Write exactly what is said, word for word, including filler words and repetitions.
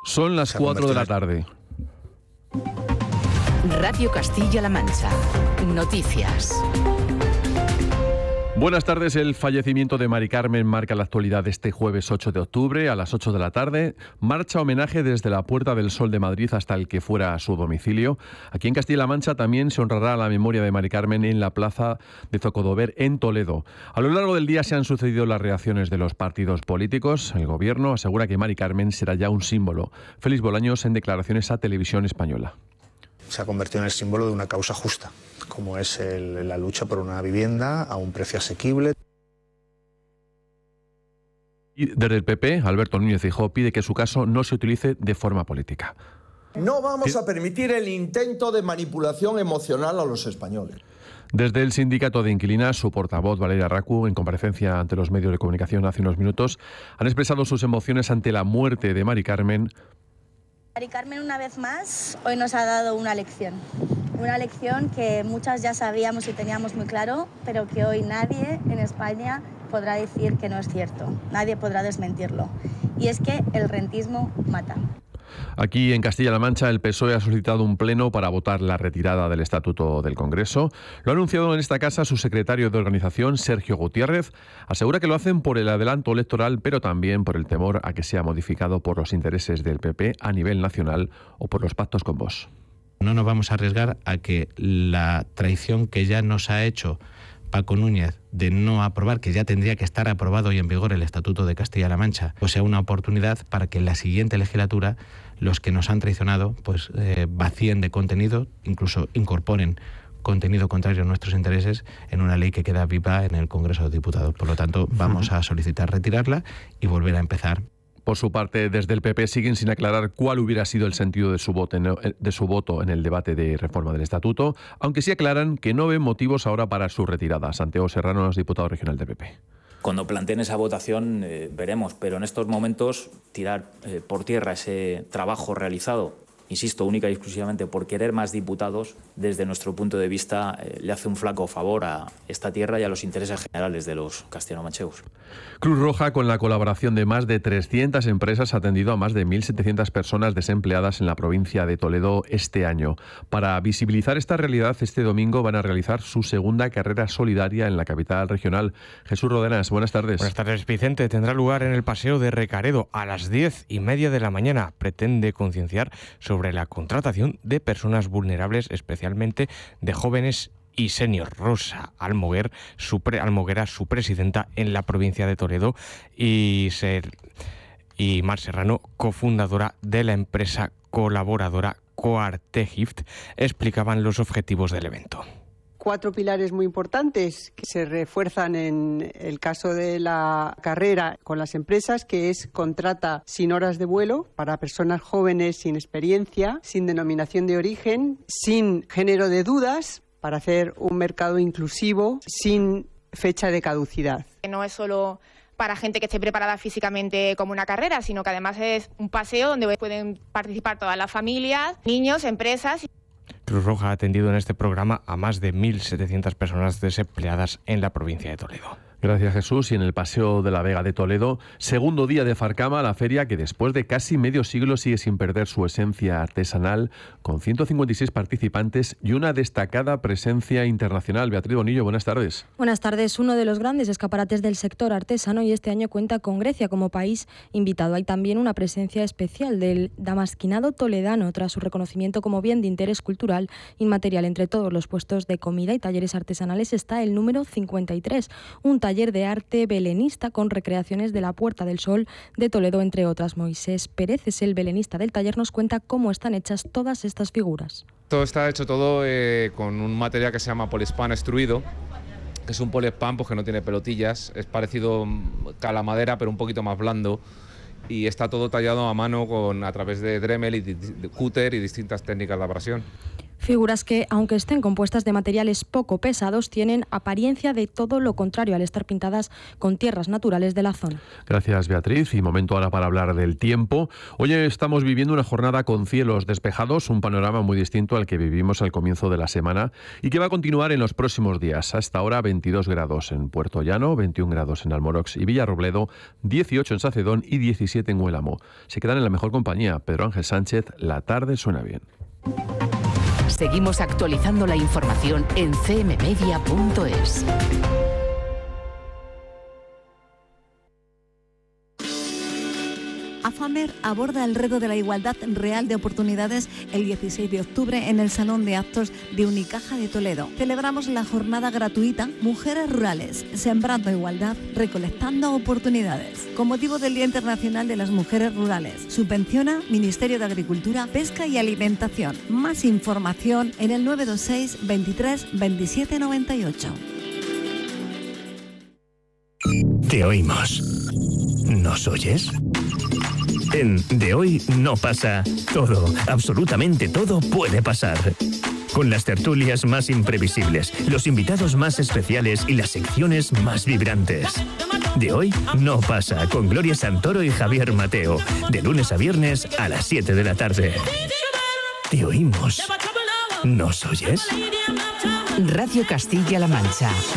Son las cuatro de la tarde. Radio Castilla-La Mancha. Noticias. Buenas tardes. El fallecimiento de Mari Carmen marca la actualidad este jueves ocho de octubre a las ocho de la tarde. Marcha homenaje desde la Puerta del Sol de Madrid hasta el que fuera su domicilio. Aquí en Castilla-La Mancha también se honrará la memoria de Mari Carmen en la plaza de Zocodover en Toledo. A lo largo del día se han sucedido las reacciones de los partidos políticos. El gobierno asegura que Mari Carmen será ya un símbolo. Félix Bolaños en declaraciones a Televisión Española. Se ha convertido en el símbolo de una causa justa, como es el, la lucha por una vivienda a un precio asequible. Y desde el P P, Alberto Núñez Feijóo pide que su caso no se utilice de forma política. No vamos a permitir el intento de manipulación emocional a los españoles. Desde el sindicato de inquilinas, su portavoz Valeria Racu, en comparecencia ante los medios de comunicación hace unos minutos, han expresado sus emociones ante la muerte de Mari Carmen. Mari Carmen, una vez más, hoy nos ha dado una lección. Una lección que muchas ya sabíamos y teníamos muy claro, pero que hoy nadie en España podrá decir que no es cierto. Nadie podrá desmentirlo. Y es que el rentismo mata. Aquí en Castilla-La Mancha el P S O E ha solicitado un pleno para votar la retirada del Estatuto del Congreso. Lo ha anunciado en esta casa su secretario de organización, Sergio Gutiérrez. Asegura que lo hacen por el adelanto electoral, pero también por el temor a que sea modificado por los intereses del P P a nivel nacional o por los pactos con Vox. No nos vamos a arriesgar a que la traición que ya nos ha hecho Paco Núñez de no aprobar, que ya tendría que estar aprobado y en vigor el Estatuto de Castilla-La Mancha, pues sea una oportunidad para que en la siguiente legislatura los que nos han traicionado pues eh, vacíen de contenido, incluso incorporen contenido contrario a nuestros intereses en una ley que queda viva en el Congreso de Diputados. Por lo tanto, vamos a solicitar retirarla y volver a empezar. Por su parte, desde el P P siguen sin aclarar cuál hubiera sido el sentido de su voto en, de su voto en el debate de reforma del Estatuto, aunque sí aclaran que no ven motivos ahora para su retirada. Santiago Serrano es diputado regional del P P. Cuando planteen esa votación eh, veremos, pero en estos momentos tirar eh, por tierra ese trabajo realizado, insisto, única y exclusivamente por querer más diputados, desde nuestro punto de vista eh, le hace un flaco favor a esta tierra y a los intereses generales de los castellano-manchegos. Cruz Roja, con la colaboración de más de trescientas empresas, ha atendido a más de mil setecientas personas desempleadas en la provincia de Toledo este año. Para visibilizar esta realidad, este domingo van a realizar su segunda carrera solidaria en la capital regional. Jesús Rodenas, buenas tardes. Buenas tardes, Vicente. Tendrá lugar en el Paseo de Recaredo a las diez y media de la mañana. Pretende concienciar sobre la contratación de personas vulnerables, especialmente de jóvenes y senior. Rosa Almoguer, su pre, Almoguera, su presidenta en la provincia de Toledo, y, Ser, y Mar Serrano, cofundadora de la empresa colaboradora Coartegift, explicaban los objetivos del evento. Cuatro pilares muy importantes que se refuerzan en el caso de la carrera con las empresas, que es contrata sin horas de vuelo para personas jóvenes sin experiencia, sin denominación de origen, sin género de dudas, para hacer un mercado inclusivo, sin fecha de caducidad. No es solo para gente que esté preparada físicamente como una carrera, sino que además es un paseo donde pueden participar todas las familias, niños, empresas. Cruz Roja ha atendido en este programa a más de mil setecientas personas desempleadas en la provincia de Toledo. Gracias, Jesús. Y en el Paseo de la Vega de Toledo, segundo día de Farcama, la feria que después de casi medio siglo sigue sin perder su esencia artesanal, con ciento cincuenta y seis participantes y una destacada presencia internacional. Beatriz Bonillo, buenas tardes. Buenas tardes. Uno de los grandes escaparates del sector artesano, y este año cuenta con Grecia como país invitado. Hay también una presencia especial del damasquinado toledano, tras su reconocimiento como bien de interés cultural inmaterial. Entre todos los puestos de comida y talleres artesanales está el número cincuenta y tres, un taller de arte belenista con recreaciones de la Puerta del Sol de Toledo, entre otras. Moisés Pérez es el belenista del taller, nos cuenta cómo están hechas todas estas figuras. Todo está hecho todo eh, con un material que se llama poliespan extruido, que es un poliespan pues, que no tiene pelotillas, es parecido a la madera pero un poquito más blando, y está todo tallado a mano con a través de Dremel y de cúter y distintas técnicas de abrasión. Figuras que, aunque estén compuestas de materiales poco pesados, tienen apariencia de todo lo contrario al estar pintadas con tierras naturales de la zona. Gracias, Beatriz. Y momento ahora para hablar del tiempo. Hoy estamos viviendo una jornada con cielos despejados, un panorama muy distinto al que vivimos al comienzo de la semana y que va a continuar en los próximos días. Hasta ahora veintidós grados en Puerto Llano, veintiún grados en Almorox y Villarrobledo, dieciocho en Sacedón y diecisiete en Huélamo. Se quedan en la mejor compañía. Pedro Ángel Sánchez, la tarde suena bien. Seguimos actualizando la información en c m media punto es. AFAMER aborda el reto de la igualdad real de oportunidades el dieciséis de octubre en el Salón de Actos de Unicaja de Toledo. Celebramos la jornada gratuita Mujeres Rurales, sembrando igualdad, recolectando oportunidades. Con motivo del Día Internacional de las Mujeres Rurales, subvenciona Ministerio de Agricultura, Pesca y Alimentación. Más información en el nueve dos seis, veintitrés, veintisiete, noventa y ocho. Te oímos. ¿Nos oyes? En De Hoy no pasa todo, absolutamente todo puede pasar. Con las tertulias más imprevisibles, los invitados más especiales y las secciones más vibrantes. De Hoy no pasa con Gloria Santoro y Javier Mateo, de lunes a viernes a las siete de la tarde. Te oímos. ¿Nos oyes? Radio Castilla-La Mancha.